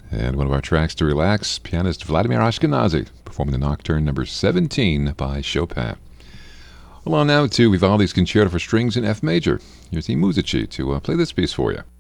And one of our tracks to relax, pianist Vladimir Ashkenazy performing the Nocturne number 17 by Chopin. Well, on now to Vivaldi's Concerto for Strings in F major. Here's E Musici to play this piece for you.